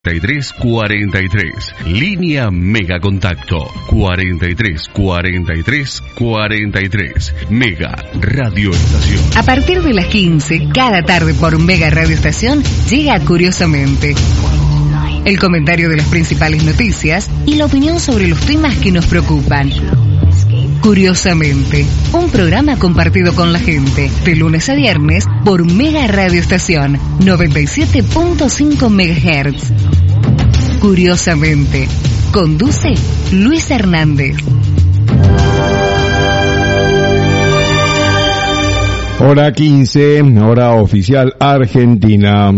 4343, línea Mega Contacto 4343, Mega Radio Estación. A partir de las 15, cada tarde por Mega Radio Estación, llega Curiosamente. El comentario de las principales noticias y la opinión sobre los temas que nos preocupan. Curiosamente, un programa compartido con la gente, de lunes a viernes por Mega Radio Estación 97.5 MHz. Curiosamente, conduce Luis Hernández. Hora 15, hora oficial Argentina.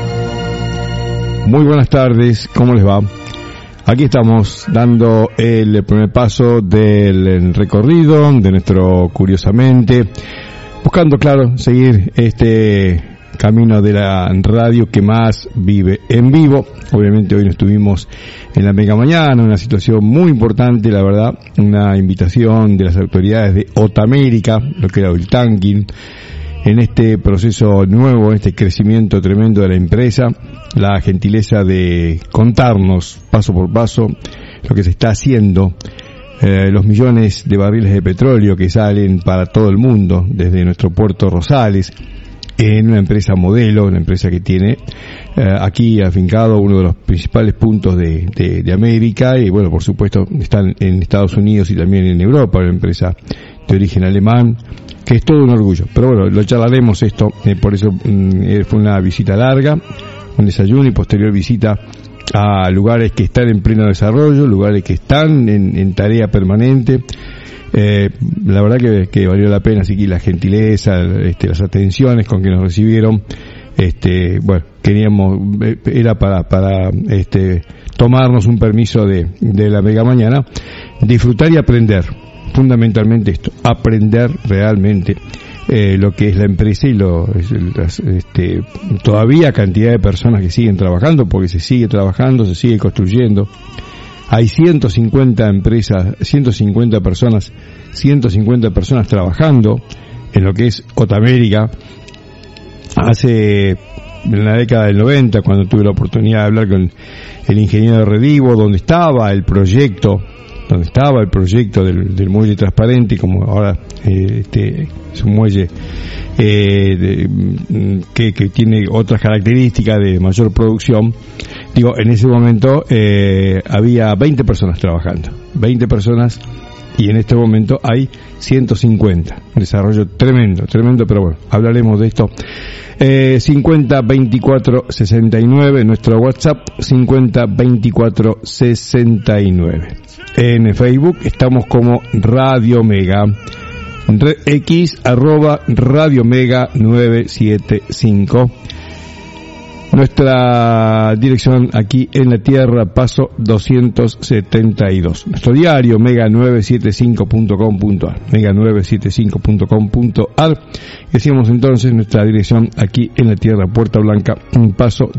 Muy buenas tardes, ¿cómo les va? Aquí estamos dando el primer paso del recorrido de nuestro Curiosamente, buscando, claro, seguir este camino de la radio que más vive en vivo. Obviamente hoy no estuvimos en la Mega Mañana, una situación muy importante, la verdad, una invitación de las autoridades de Otamérica, lo que era el tanking, en este proceso nuevo, este crecimiento tremendo de la empresa, la gentileza de contarnos paso por paso lo que se está haciendo, los millones de barriles de petróleo que salen para todo el mundo desde nuestro puerto Rosales, en una empresa modelo, una empresa que tiene aquí afincado uno de los principales puntos de América, y bueno, por supuesto están en Estados Unidos y también en Europa, una empresa de origen alemán, que es todo un orgullo. Pero bueno, lo charlaremos esto, por eso fue una visita larga, un desayuno y posterior visita a lugares que están en pleno desarrollo, lugares que están en tarea permanente. La verdad que valió la pena, así que la gentileza, las atenciones con que nos recibieron, bueno, era para tomarnos un permiso de la Mega Mañana, disfrutar y aprender, fundamentalmente esto, aprender realmente lo que es la empresa y todavía cantidad de personas que siguen trabajando, porque se sigue trabajando, se sigue construyendo. Hay 150 empresas, 150 personas trabajando en lo que es Otamérica. En la década del 90, cuando tuve la oportunidad de hablar con el ingeniero Redivo, donde estaba el proyecto del muelle transparente, como ahora es un muelle que tiene otras características de mayor producción. Digo, en ese momento había 20 personas trabajando, 20 personas, y en este momento hay 150. Un desarrollo tremendo, pero bueno, hablaremos de esto. 50 24 69, nuestro WhatsApp 50 24 69. En Facebook estamos como Radio Mega, X @Radio Mega 975. Nuestra dirección aquí en la Tierra, Paso 272. Nuestro diario, mega975.com.ar, mega975.com.ar. Decíamos entonces nuestra dirección aquí en la Tierra, Puerta Blanca, Paso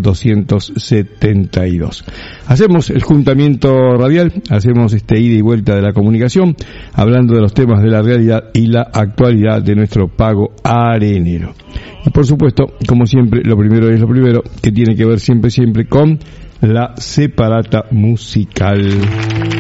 272. Hacemos el juntamiento radial, hacemos ida y vuelta de la comunicación, hablando de los temas de la realidad y la actualidad de nuestro pago arenero. Y por supuesto, como siempre, lo primero es lo primero, que tiene que ver siempre con la separata musical.